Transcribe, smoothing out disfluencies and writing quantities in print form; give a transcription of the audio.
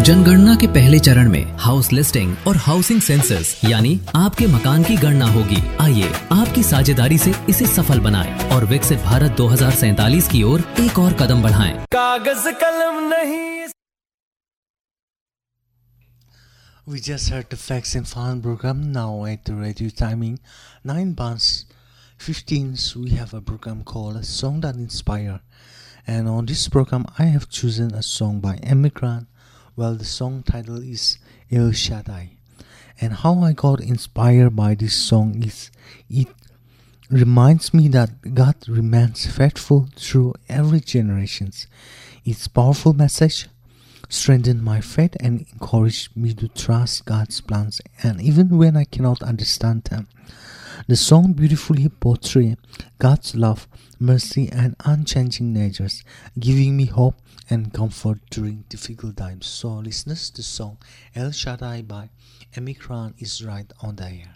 जनगणना के पहले चरण में हाउस लिस्टिंग और हाउसिंग सेंसस यानी आपके मकान की गणना होगी। आइए आपकी साझेदारी से इसे सफल बनाएं और विकसित भारत 2047 की ओर एक और कदम बढ़ाएं। कागज कलम नहीं। We just heard the Facts and Fun program. Now at the radio timing 9:15, we have a program called A Song That Inspire. And on this program, I have chosen a song by Emigran. Well, the song title is El Shaddai. And how I got inspired by this song is it reminds me that God remains faithful through every generation. Its powerful message strengthened my faith and encouraged me to trust God's plans, and even when I cannot understand them. The song beautifully portrays God's love, mercy, and unchanging natures, giving me hope and comfort during difficult times. So, listeners, the song El Shaddai by Emigran is right on the air.